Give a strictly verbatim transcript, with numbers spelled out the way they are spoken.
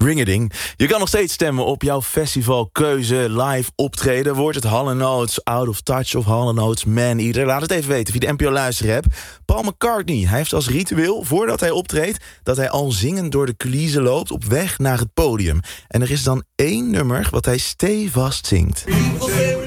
Ring-a-ding. Je kan nog steeds stemmen op jouw festivalkeuze, live optreden. Wordt het Hall and Oates, Out of Touch of Hall and Oates, Man-Eater? Laat het even weten via de N P O Luister-app. Paul McCartney, hij heeft als ritueel, voordat hij optreedt, dat hij al zingend door de coulissen loopt op weg naar het podium. En er is dan één nummer wat hij stevast zingt.